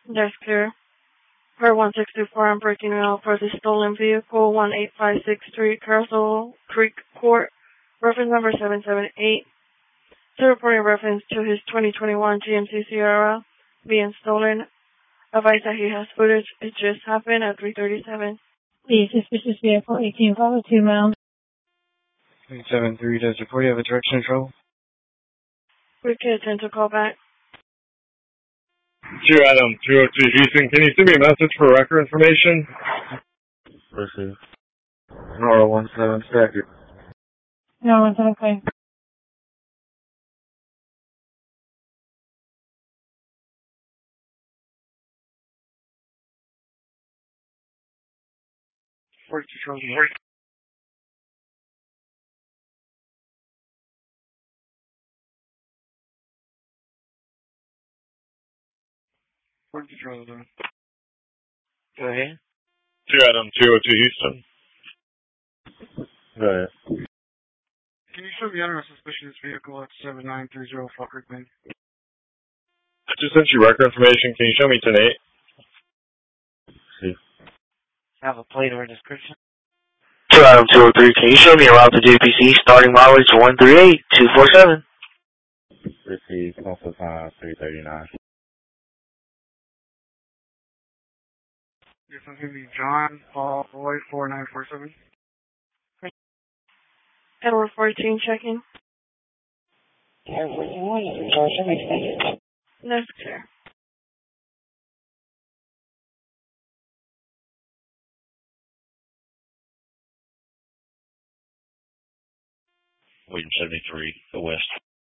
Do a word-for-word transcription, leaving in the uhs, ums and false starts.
That's clear. Per one six two four, I'm breaking out for the stolen vehicle, one eight five six three, Castle Creek Court, reference number seven seven eight. To report in reference to his twenty twenty-one G M C Sierra being stolen. Advice that he has footage. It just happened at three thirty-seven. The suspicious vehicle, eighteen follow two miles. eight seven three, does report you have a direction of trouble? We can attend to call back. Two Adam, two oh two Houston. Can you send me a message for record information? Receive. zero one seven, second. No, it's okay. Where's the trouble? Where's the trouble, though? Go ahead. Two Adam, two oh two Houston. Go ahead. Can you show me under a suspicious vehicle at seven nine three zero Falkirk Lane? I just sent you record information. Can you show me ten eight? See. Have a plate or a description? two Adam two oh three, can you show me a route to J P C starting mileage one three eight two four seven? Receive, also time three thirty-nine. You're going to be John Paul Boyd four nine four seven. Edward fourteen checking. That's clear. William seventy-three, the West.